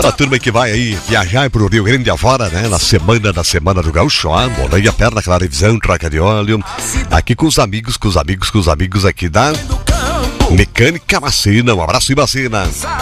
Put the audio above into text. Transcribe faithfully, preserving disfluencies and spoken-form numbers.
Pra turma que vai aí viajar pro Rio Grande afora, né? Na semana da Semana do Gaúcho, ó, boleia a perna, aquela revisão, troca de óleo. Aqui com os amigos, com os amigos, com os amigos aqui da Mecânica Macina. Um abraço e vacina.